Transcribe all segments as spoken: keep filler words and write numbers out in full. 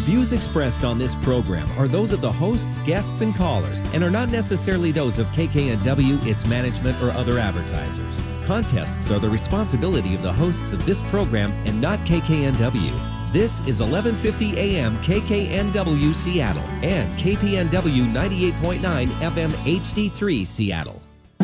views expressed on this program are those of the hosts, guests, and callers, and are not necessarily those of K K N W, its management, or other advertisers. Contests are the responsibility of the hosts of this program and not K K N W. This is eleven fifty A M K K N W Seattle and K P N W ninety-eight point nine F M H D three Seattle.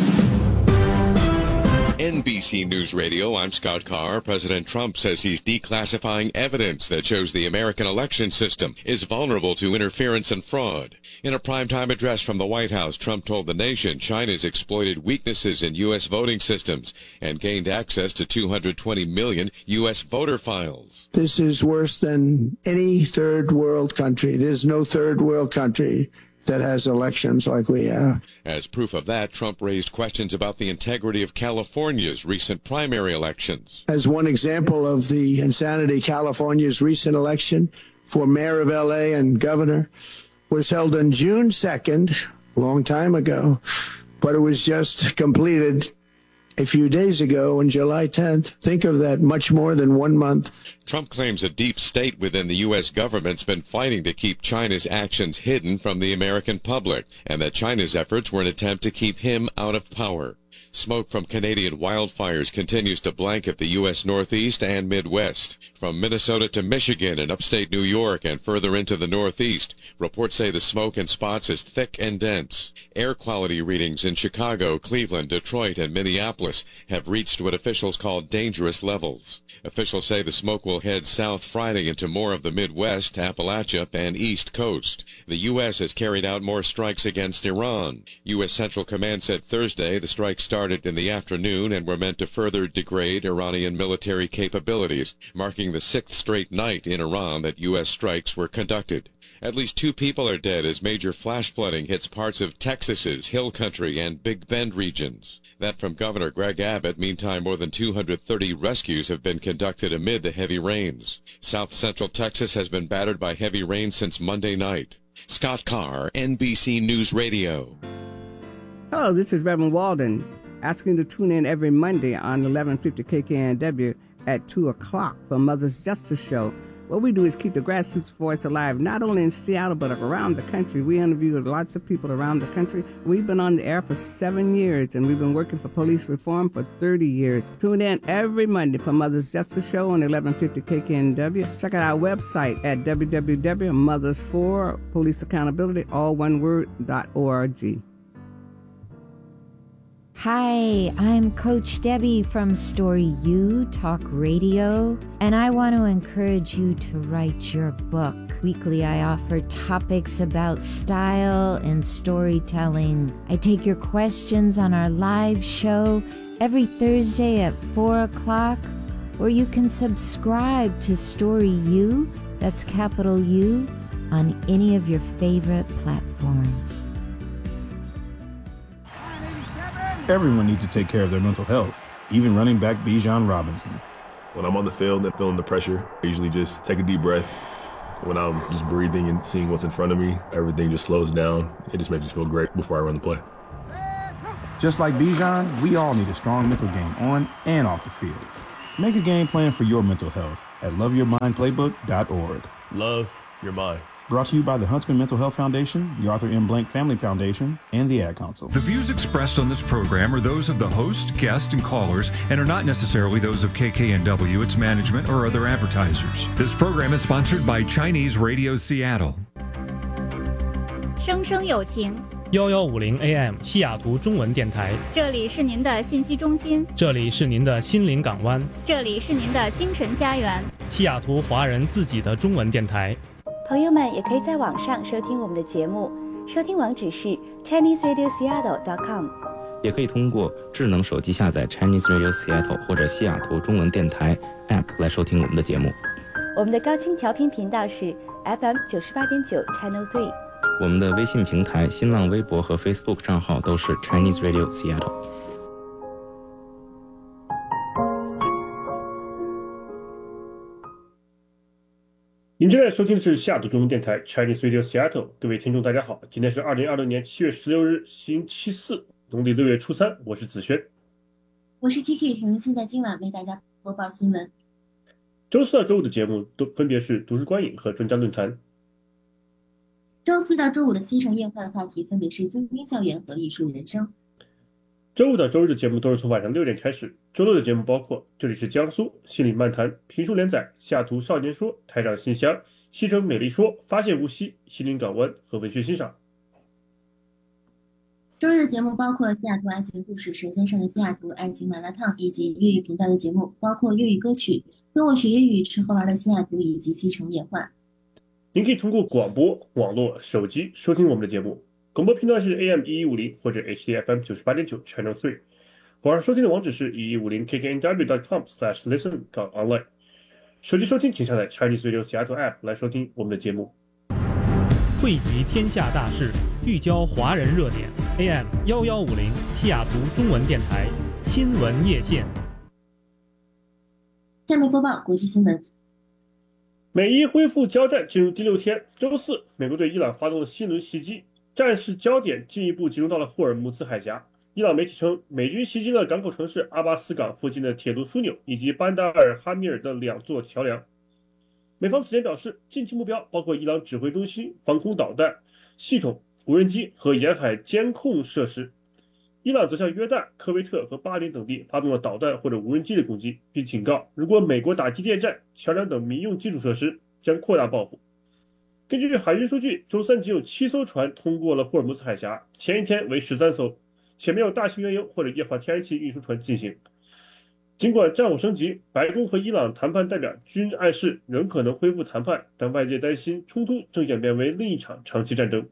N B C News Radio, I'm Scott Carr. President Trump says he's declassifying evidence that shows the American election system is vulnerable to interference and fraud. In a primetime address from the White House, Trump told the nation China's exploited weaknesses in U S voting systems and gained access to two hundred twenty million U S voter files. This is worse than any third world country. There's no third world country that has elections like we have. As proof of that, Trump raised questions about the integrity of California's recent primary elections. As one example of the insanity, California's recent election for mayor of L A and governor was held on June second, a long time ago, but it was just completed a few days ago on July tenth. Think of that, much more than one month. Trump claims a deep state within the U S government's been fighting to keep China's actions hidden from the American public, and that China's efforts were an attempt to keep him out of power. Smoke from Canadian wildfires continues to blanket the U S Northeast and Midwest. From Minnesota to Michigan and upstate New York and further into the Northeast, reports say the smoke in spots is thick and dense. Air quality readings in Chicago, Cleveland, Detroit, and Minneapolis have reached what officials call dangerous levels. Officials say the smoke will head south Friday into more of the Midwest, Appalachia, and East Coast. The U S has carried out more strikes against Iran. U S Central Command said Thursday the strikes started in the afternoon and were meant to further degrade Iranian military capabilities, marking the sixth straight night in Iran that U S strikes were conducted. At least two people are dead as major flash flooding hits parts of Texas's Hill Country and Big Bend regions. That from Governor Greg Abbott. Meantime, more than two hundred thirty rescues have been conducted amid the heavy rains. South Central Texas has been battered by heavy rain since Monday night. Scott Carr, N B C News Radio. Hello, this is Reverend Walden, asking you to tune in every Monday on eleven fifty K K N W at two o'clock for Mother's Justice Show. What we do is keep the grassroots voice alive, not only in Seattle, but around the country. We interview lots of people around the country. We've been on the air for seven years, and we've been working for police reform for thirty years. Tune in every Monday for Mother's Justice Show on eleven fifty K K N W. Check out our website at w w w dot mothers for police accountability, all one word, dot org. Hi, I'm Coach Debbie from Story U Talk Radio, and I want to encourage you to write your book. Weekly, I offer topics about style and storytelling. I take your questions on our live show every Thursday at four o'clock, or you can subscribe to Story U, that's capital U, on any of your favorite platforms. Everyone needs to take care of their mental health, even running back Bijan Robinson. When I'm on the field and feeling the pressure, I usually just take a deep breath. When I'm just breathing and seeing what's in front of me, everything just slows down. It just makes me feel great before I run the play. Just like Bijan, we all need a strong mental game on and off the field. Make a game plan for your mental health at love your mind playbook dot org. Love your mind. Brought to you by the Huntsman Mental Health Foundation, the Arthur M. Blank Family Foundation, and the Ad Council. The views expressed on this program are those of the host, guest, and callers, and are not necessarily those of K K N W, its management, or other advertisers. This program is sponsored by Chinese Radio Seattle. 生生有情幺幺五零 A M 西雅图中文电台， 这里是您的信息中心， 这里是您的心灵港湾， 这里是您的精神家园， 西雅图华人自己的中文电台。 朋友们也可以在网上收听我们的节目，收听网址是 chinese radio seattle dot com， 也可以通过智能手机下载 Chinese Radio Seattle 或者西雅图中文电台 App 来收听我们的节目。 我们的高清调频频道是 F M 九十八点九 Channel three。 我们的微信平台、新浪微博和 Facebook 账号都是 Chinese Radio Seattle。 您正在收听的是西雅图中文电台 Chinese Radio Seattle， 各位听众大家好，今天是二零二六年七月十六日星期四，农历六月初三，我是子轩， 我是 Kiki， 很荣幸在今晚为大家播报新闻。 周四到周五的节目都分别是读书观影和专家论坛， 周四到周五的西城夜话的话题分别是精英校园和艺术人生。 周五到周日的节目都是从晚上六点开始。周六的节目包括这里是江苏心理漫谈、评书连载、西雅图少年说、台长信箱、西城美丽说、发现无锡、心灵港湾和文学欣赏。 周日的节目包括西雅图爱情故事、舌尖上的西雅图、爱情麻辣烫，以及粤语频道的节目，包括粤语歌曲、跟我学粤语、吃喝玩的西雅图以及西城夜话。 您可以通过广播、网络、手机收听我们的节目。广播频道是 A M 一一五零或者 H D F M 九十八点九 Channel 三，网上收听的网址是一一五零 K K N W dot com slash listen 杠 online。手机收听请下载 Chinese Radio Seattle App 来收听我们的节目。 汇集天下大事，聚焦华人热点 A M 一一五零西雅图中文电台新闻夜线。 下面播报国际新闻。 美伊恢复交战进入第六天，周四，美国对伊朗发动了新轮袭击，战事焦点进一步集中到了霍尔木兹海峡。伊朗媒体称，美军袭击了港口城市阿巴斯港附近的铁路枢纽以及班达尔哈米尔的两座桥梁。美方此前表示，近期目标包括伊朗指挥中心、防空导弹系统、无人机和沿海监控设施。伊朗则向约旦、科威特和巴林等地发动了导弹或者无人机的攻击，并警告，如果美国打击电站、桥梁等民用基础设施，将扩大报复。根据海军数据，周三仅有七艘船通过了霍尔木兹海峡，前一天为十三艘，且没有大型原油或者液化天然气运输船进行。尽管战火升级，白宫和伊朗谈判代表均暗示仍可能恢复谈判，但外界担心冲突正演变为另一场长期战争。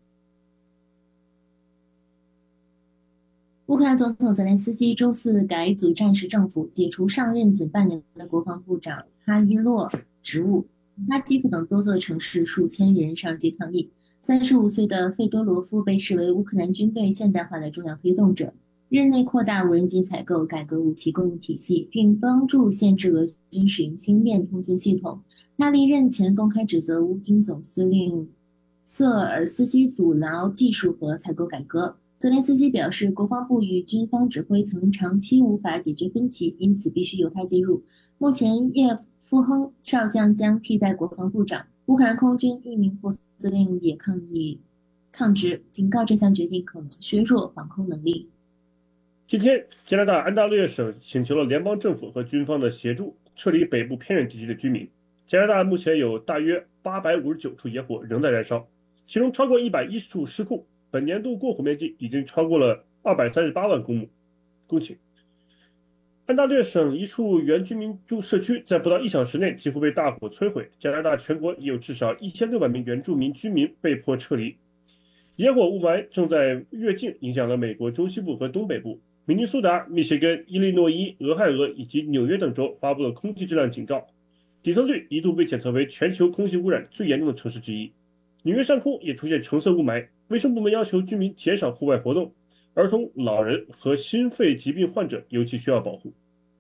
乌克兰总统泽连斯基周四改组战时政府，解除上任仅半年的国防部长哈伊洛职务。他基辅等多座城市数千人上街抗议。三十五岁的费多罗夫被视为乌克兰军队现代化的重要推动者，任内扩大无人机采购，改革武器供应体系，并帮助限制俄军使用芯片通信系统。他离任前公开指责乌军总司令瑟尔斯基阻挠技术和采购改革。泽连斯基表示，国防部与军方指挥层长期无法解决分歧，因此必须由他介入。目前，叶夫亨少将将替代国防部长。乌克兰空军一名副司令也抗议抗职，警告这项决定可能削弱防空能力。 今天，加拿大安大略省请求了联邦政府和军方的协助，撤离北部偏远地区的居民。加拿大目前有大约八百五十九处野火仍在燃烧，其中超过一百一十处失控。本年度过火面积已经超过了二百三十八万公亩公顷。安大略省一处原居民住社区在不到一小时内几乎被大火摧毁。加拿大全国已有至少一千六百名原住民居民被迫撤离。野火雾霾正在越境，影响了美国中西部和东北部。明尼苏达、密歇根、伊利诺伊、俄亥俄以及纽约等州发布了空气质量警告。底特律一度被检测为全球空气污染最严重的城市之一。纽约上空也出现橙色雾霾。卫生部门要求居民减少户外活动，儿童、老人和心肺疾病患者尤其需要保护。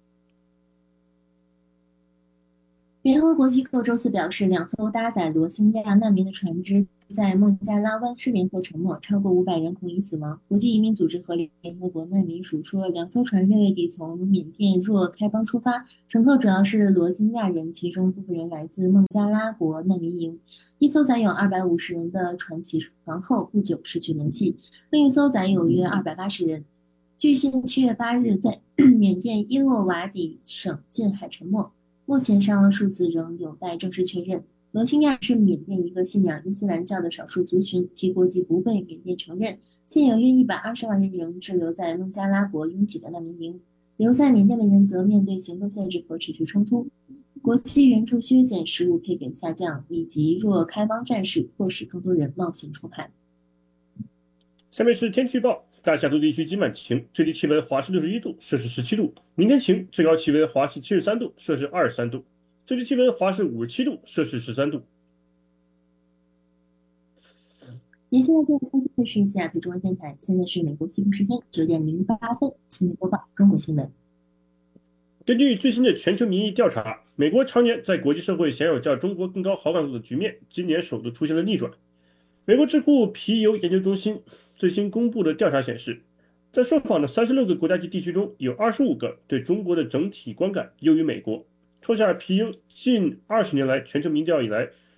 联合国机构周四表示，两艘搭载罗兴亚难民的船只在孟加拉湾失联或沉没，超过五百人恐已死亡。国际移民组织和联合国难民署说，两艘船六月底从缅甸若开邦出发，乘客主要是罗兴亚人，其中部分人来自孟加拉国难民营。一艘载有二百五十人的船起航后不久失去联系，另一艘载有约二百八十人，据悉七月八日在缅甸伊洛瓦底省近海沉没。目前伤亡数字仍有待正式确认。罗兴亚是缅甸一个信仰伊斯兰教的少数族群，其国籍不被缅甸承认。现有约一百二十万人仍滞留在孟加拉国拥挤的难民营，留在缅甸的人则面对行动限制和持续冲突。国际援助削减，食物配给下降，以及若开邦战事迫使更多人冒险出海。 下面是天气预报。大西雅图地区今晚晴，最低气温华氏六十一度，摄氏十七度；明天晴，最高气温华氏七十三度，摄氏二十三度；最低气温华氏五十七度，摄氏十三度。 您现在正在收听的是西雅图中文电台，现在是美国西部时间九点零八分，新闻播报中国新闻。 根据最新的全球民意调查，美国常年在国际社会享有较中国更高好感度的局面，今年首度出现了逆转。美国智库皮尤研究中心最新公布的调查显示，在受访的三十六个国家级地区中，有二十五个对中国的整体观感优于美国，创下皮尤近二十年来全球民调以来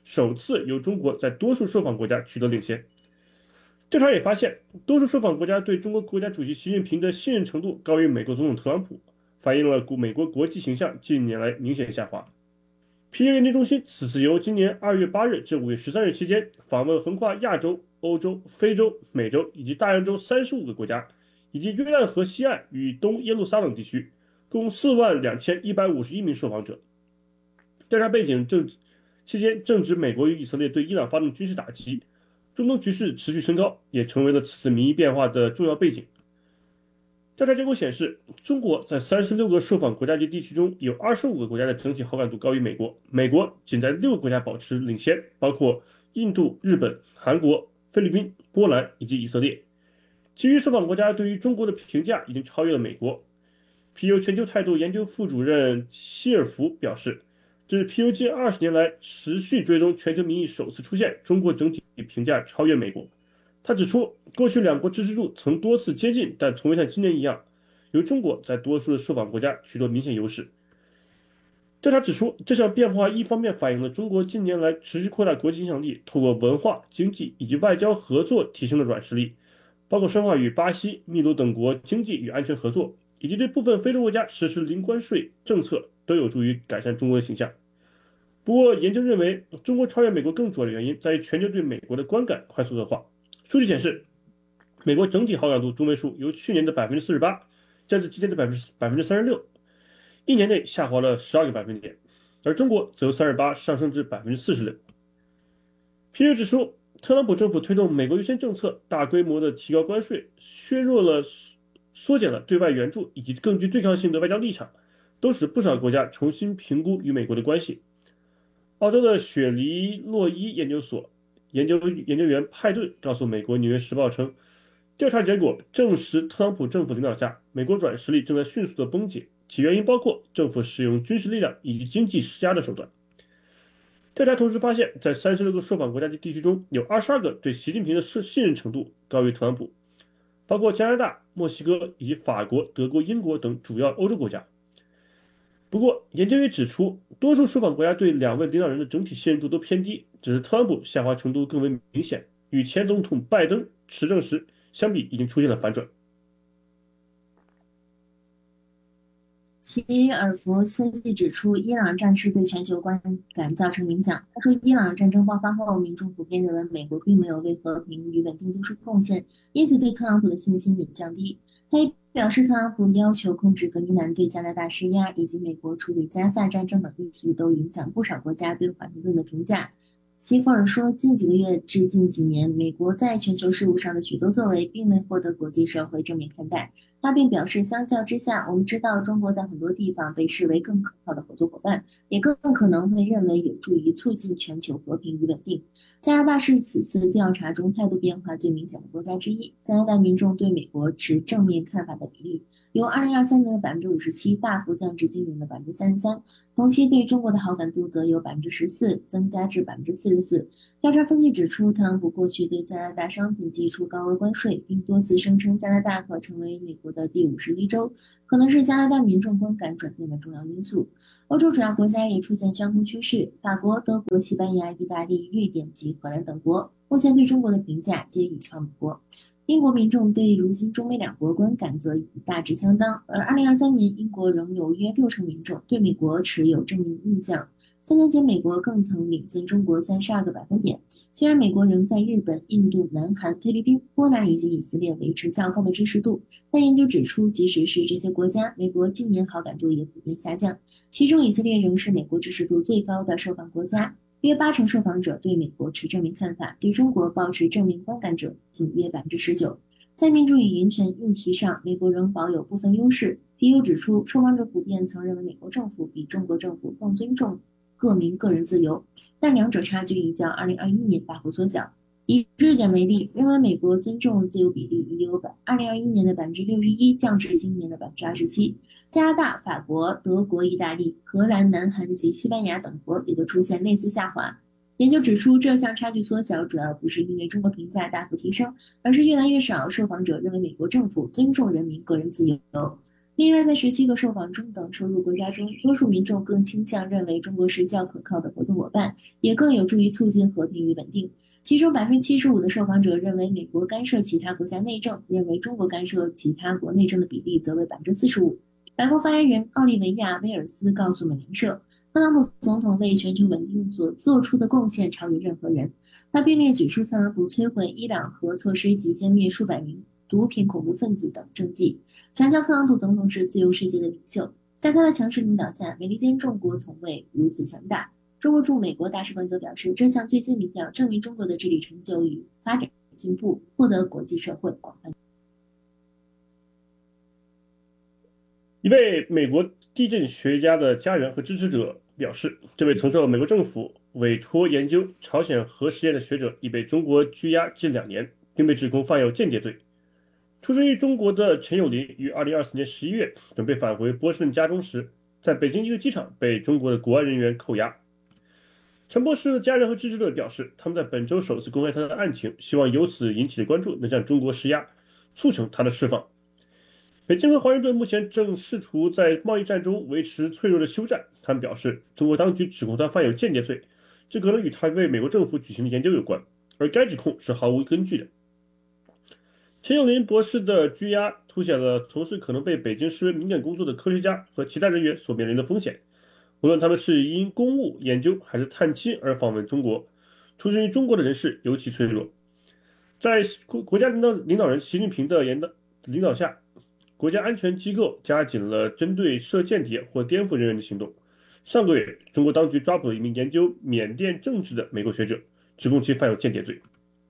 首次由中国在多数受访国家取得领先。调查也发现，多数受访国家对中国国家主席习近平的信任程度高于美国总统特朗普，反映了美国国际形象近年来明显下滑。皮尤研究中心此次由今年二月八日至五月十三日期间访问横跨亚洲、欧洲、非洲、美洲以及大洋洲三十五个国家，以及约旦河西岸与东耶路撒冷地区，共四万两千一百五十一名受访者。调查背景正期间正值美国与以色列对伊朗发动军事打击，中东局势持续升高，也成为了此次民意变化的重要背景。调查结果显示，中国在三十六个受访国家及地区中，有二十五个国家的整体好感度高于美国，美国仅在六个国家保持领先，包括印度、日本、韩国、菲律宾、波兰以及以色列。其余受访国家对于中国的评价已经超越了美国。皮尤全球态度研究副主任希尔弗表示，这是皮尤近二十年来持续追踪全球民意首次出现中国整体评价超越美国。他指出，过去两国支持度曾多次接近，但从未像今年一样，由中国在多数的受访国家取得明显优势。调查指出，这项变化一方面反映了中国近年来持续扩大国际影响力，透过文化、经济以及外交合作提升了软实力，包括深化与巴西、秘鲁等国经济与安全合作，以及对部分非洲国家实施零关税政策，都有助于改善中国的形象。不过，研究认为，中国超越美国更主要的原因在于全球对美国的观感快速恶化。数据显示，美国整体好感度中位数由去年的 百分之四十八 降至今年的 百分之三十六， 一年内下滑了十二个百分点，而中国则由三十八上升至 百分之四十六。 皮尤指出，特朗普政府推动美国优先政策，大规模的提高关税，削弱了缩减了对外援助以及更具对抗性的外交立场，都使不少国家重新评估与美国的关系。澳洲的雪梨洛伊研究所研究研究员派顿告诉美国《纽约时报》称，调查结果证实特朗普政府领导下，美国软实力正在迅速的崩解，其原因包括政府使用军事力量以及经济施压的手段。调查同时发现，在三十六个受访国家及地区中，有二十二个对习近平的信任程度高于特朗普，包括加拿大、墨西哥以及法国、德国、英国等主要欧洲国家。不过，研究也指出，多数受访国家对两位领导人的整体信任度都偏低，只是特朗普下滑程度更为明显，与前总统拜登执政时相比，已经出现了反转。 齐尔弗分析指出，伊朗战事对全球观感造成影响。他说，伊朗战争爆发后，民众普遍认为美国并没有为和平与稳定做出贡献，因此对特朗普的信心也降低。他也表示，特朗普要求控制格陵兰、对加拿大施压，以及美国处理加萨战争等议题，都影响不少国家对华盛顿的评价。齐弗尔说，近几个月至近几年，美国在全球事务上的许多作为并未获得国际社会正面看待。他并表示，相较之下，我们知道中国在很多地方被视为更可靠的合作伙伴，也更可能会认为有助于促进全球和平与稳定。加拿大是此次调查中态度变化最明显的国家之一。加拿大民众对美国持正面看法的比例由二零二三年的 百分之五十七 大幅降至今年的 百分之三十三， 同期对中国的好感度则由 百分之十四 增加至 百分之四十四。 调查分析指出，特朗普过去对加拿大商品寄出高额关税，并多次声称加拿大可成为美国的第五十一州，可能是加拿大民众观感转变的重要因素。欧洲主要国家也出现相同趋势，法国、德国、西班牙、意大利、瑞典及荷兰等国目前对中国的评价皆已超美国。英国民众对如今中美两国观感则已大致相当，而二零二三年英国仍有约六成民众对美国持有正面印象。三年前，美国更曾领先中国三十二个百分点。虽然美国仍在日本、印度、南韩、菲律宾、波兰以及以色列维持较高的支持度，但研究指出，即使是这些国家，美国近年好感度也普遍下降。其中，以色列仍是美国支持度最高的受访国家，约八成受访者对美国持正面看法，对中国抱持正面观感者仅约 百分之十九。在民主与人权议题上，美国仍保有部分优势。皮尤指出，受访者普遍曾认为美国政府比中国政府更尊重各民个人自由，但两者差距已较二零二一年大幅缩小。以瑞典为例，认为美国尊重自由比例已由二零二一年的 百分之六十一 降至今年的 百分之二十七。加拿大、法国、德国、意大利、荷兰、南韩及西班牙等国也都出现类似下滑。研究指出，这项差距缩小主要不是因为中国评价大幅提升，而是越来越少受访者认为美国政府尊重人民个人自由。 另外，在十七个受访中等收入国家中，多数民众更倾向认为中国是较可靠的合作伙伴，也更有助于促进和平与稳定。其中 百分之七十五 的受访者认为美国干涉其他国家内政，认为中国干涉其他国内政的比例则为 百分之四十五。 白宫发言人奥利维亚·威尔斯告诉美联社，特朗普总统为全球稳定所做出的贡献超越任何人。他并列举出特朗普摧毁伊朗核措施及歼灭数百名毒品恐怖分子等政绩，强调特朗普总统是自由世界的领袖。在他的强势领导下，美利坚众国从未如此强大。中国驻美国大使馆则表示，这项最新民调证明中国的治理成就与发展进步获得国际社会广泛。 一位美国地震学家的家人和支持者表示，这位曾受美国政府委托研究朝鲜核实验的学者已被中国拘押近两年，并被指控犯有间谍罪。出生于中国的陈友林于二零二四年十一月准备返回波士顿家中时，在北京一个机场被中国的国安人员扣押。陈博士的家人和支持者表示，他们在本周首次公开他的案情，希望由此引起的关注能向中国施压，促成他的释放。北京和华盛顿目前正试图在贸易战中维持脆弱的休战。他们表示，中国当局指控他犯有间谍罪，这可能与他为美国政府举行的研究有关，而该指控是毫无根据的。陈友林博士的拘押凸显了从事可能被北京视为敏感工作的科学家和其他人员所面临的风险。无论他们是因公务研究还是探亲而访问中国，出身于中国的人士尤其脆弱。在国家领导领导人习近平的领导下，国家安全机构加紧了针对涉间谍或颠覆人员的行动。上个月，中国当局抓捕了一名研究缅甸政治的美国学者，指控其犯有间谍罪。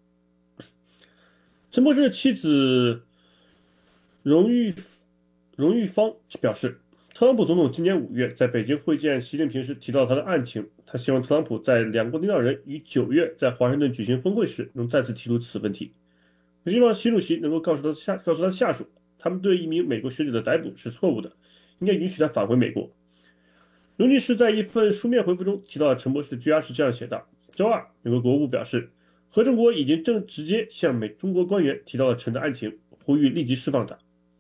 陈博士的妻子荣玉荣玉芳表示，特朗普总统今年五月在北京会见习近平时提到他的案情，他希望特朗普在两国领导人于九月在华盛顿举行峰会时能再次提出此问题。我希望习主席能够告诉他下告诉他的下属，他们对一名美国学者的逮捕是错误的，应该允许他返回美国。荣女士在一份书面回复中提到了陈博士的拘押是这样写道：周二，美国国务部表示，合众国已经正直接向美中国官员提到了陈的案情，呼吁立即释放他。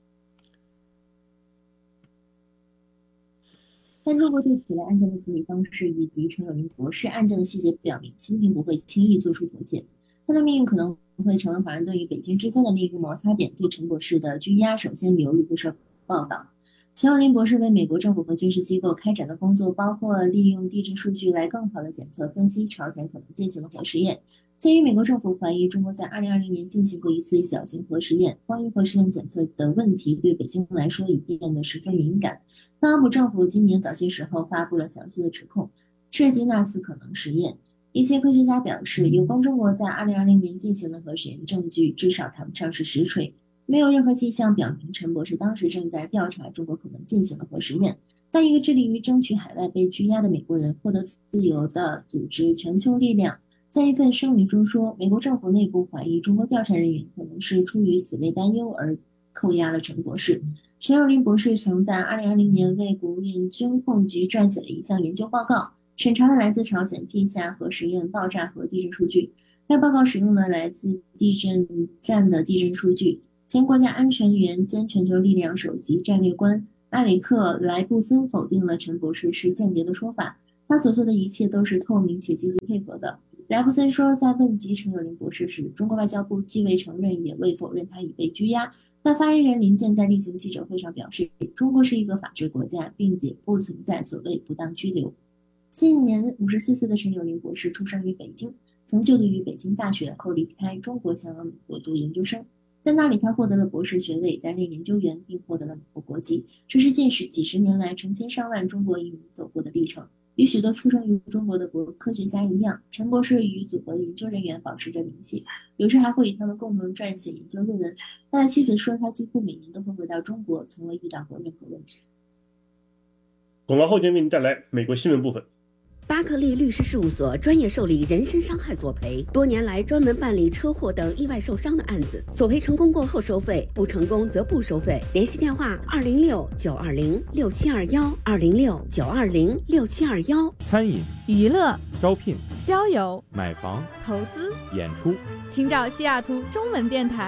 但中国对此类案件的处理方式以及陈友林博士案件的细节表明，习近平不会轻易做出妥协，他的命运可能会成为华盛顿与北京之间的另一个摩擦点。对陈博士的拘押，首先由于不受报道。陈友林博士为美国政府和军事机构开展的工作包括利用地质数据来更好地检测分析朝鲜可能进行的核实验。鉴于美国政府怀疑中国在二零二零年进行过一次小型核实验，关于核实验检测的问题对北京来说已变得十分敏感。特朗普政府今年早些时候发布了详细的指控，涉及那次可能实验。一些科学家表示，有关中国在二零二零年进行的核实验证据至少谈不上是实锤，没有任何迹象表明陈博士当时正在调查中国可能进行的核实验。但一个致力于争取海外被拘押的美国人获得自由的组织全球力量在一份声明中说，美国政府内部怀疑中国调查人员可能是出于此类担忧而扣押了陈博士。陈友林博士曾在二零二零年为国务院军控局撰写了一项研究报告，审查了来自朝鲜地下核实验爆炸和地震数据。该报告使用了来自地震站的地震数据。前国家安全员兼全球力量首席战略官埃里克·莱布森否定了陈博士是间谍的说法，他所做的一切都是透明且积极配合的。莱布森说，在问及陈友林博士时，中国外交部既未承认也未否认他已被拘押。但发言人林健在例行记者会上表示，中国是一个法治国家，并且不存在所谓不当拘留。今年五十四岁的陈友林博士出生于北京，曾就读于北京大学，后离开中国前往美国读研究生。在那里，他获得了博士学位，担任研究员，并获得了美国国籍。这是近十几十年来成千上万中国移民走过的历程。与许多出生于中国的国科学家一样，陈博士与祖国的研究人员保持着联系，有时还会与他们共同撰写研究论文。他的妻子说，他几乎每年都会回到中国，从未遇到过任何问题。 广告后间为您带来美国新闻部分。 巴克利律师事务所专业受理人身伤害索赔，多年来专门办理车祸等意外受伤的案子，索赔成功过后收费，不成功则不收费。联系电话：二零六九二零六七二幺，二零六九二零六七二幺。 餐饮、 娱乐、 招聘、 交友、 买房、 投资、 演出， 请找西雅图中文电台。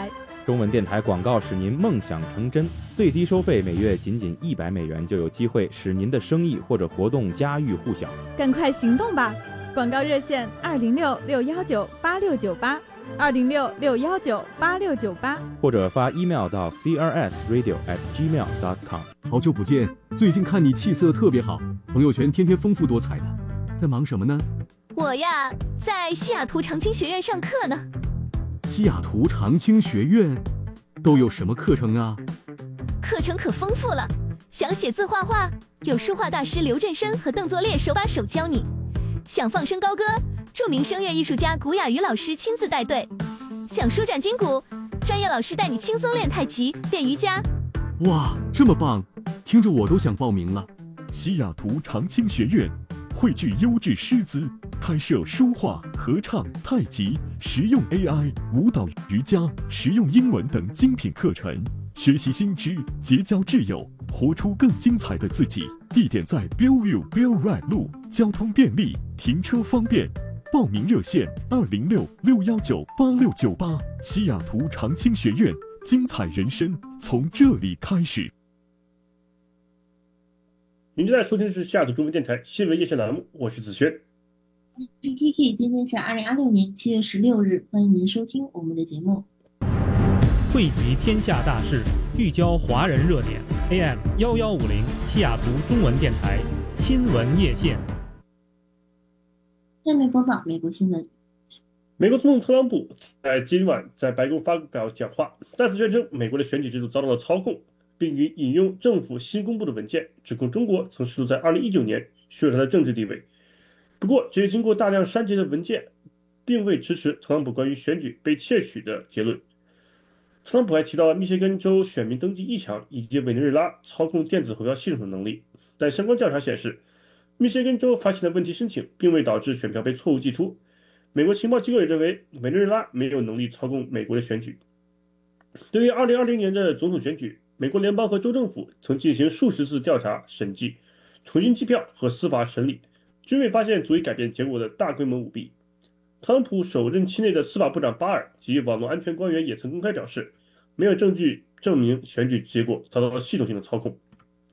中文电台广告使您梦想成真，最低收费每月仅仅一百美元，就有机会使您的生意或者活动家喻户晓。 赶快行动吧！广告热线二零六六幺九八六九八，二零六六幺九八六九八， 或者发 email 到 c r s radio at gmail dot com。 好久不见，最近看你气色特别好，朋友圈天天丰富多彩的，在忙什么呢？ 我呀，在西雅图长青学院上课呢。 西雅图长青学院都有什么课程啊？ 课程可丰富了，想写字画画，有书画大师刘振生和邓作烈手把手教你；想放声高歌，著名声乐艺术家古雅瑜老师亲自带队；想舒展筋骨，专业老师带你轻松练太极、练瑜伽。 哇，这么棒，听着我都想报名了。 西雅图长青学院汇聚优质师资，开设书画、合唱、太极、实用 A I、舞蹈、瑜伽、实用英文等精品课程，学习新知，结交挚友，活出更精彩的自己。地点在 Bellevue Bell Right 路，交通便利，停车方便。报名热线二零六六幺九八六九八。西雅图长青学院，精彩人生从这里开始。 您正在收听的是西雅图中文电台新闻夜线栏目，我是子轩。 K K， 今天是二零二六年七月十六日，欢迎您收听我们的节目。 汇集天下大事，聚焦华人热点 ，A M 幺幺五零西雅图中文电台新闻夜线。 下面播报美国新闻。 美国总统特朗普在今晚在白宫发表讲话，再次宣称美国的选举制度遭到了操控，并引用政府新公布的文件，指控中国曾试图在二零一九年削弱他的政治地位。不过，这些经过大量删节的文件并未支持特朗普关于选举被窃取的结论。特朗普还提到了密歇根州选民登记异常以及委内瑞拉操控电子投票系统的能力，但相关调查显示，密歇根州发现的问题申请并未导致选票被错误寄出。美国情报机构也认为委内瑞拉没有能力操控美国的选举。对于二零二零年的总统选举，美国联邦和州政府曾进行数十次调查审计、重新计票和司法审理，均未发现足以改变结果的大规模舞弊。特朗普首任期内的司法部长巴尔及网络安全官员也曾公开表示，没有证据证明选举结果遭到了系统性的操控。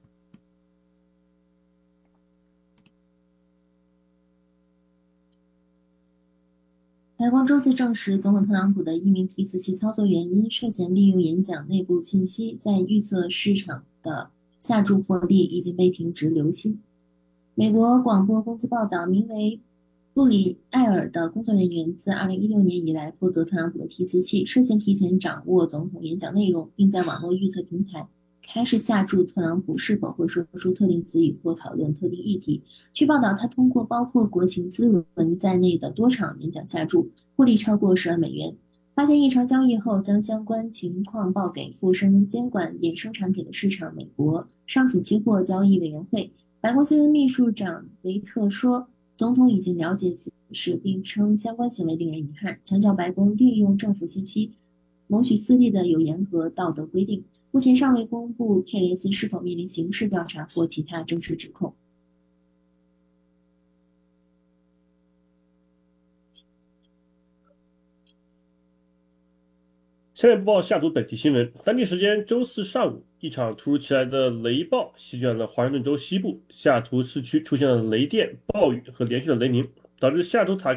白宫周四证实，总统特朗普的一名提词器操作员因涉嫌利用演讲内部信息在预测市场的下注获利，已经被停职留薪。美国广播公司报道，名为布里埃尔的工作人员自二零一六年以来负责特朗普的提词器，涉嫌提前掌握总统演讲内容，并在网络预测平台开始下注特朗普是否会说出特定词语或讨论特定议题。据报道，他通过包括国情咨文在内的多场演讲下注，获利超过十万美元。发现异常交易后，将相关情况报给附身监管衍生产品的市场美国商品期货交易委员会。白宫新闻秘书长维特说，总统已经了解此事，并称相关行为令人遗憾，强调白宫利用政府信息谋取私利的有严格道德规定。目前尚未公布佩雷斯是否面临刑事调查或其他正式指控。 下面播报下图本地新闻。当地时间周四上午，一场突如其来的雷暴席卷了华盛顿州西部，西雅图市区出现了雷电、暴雨和连续的雷鸣，导致西雅图塔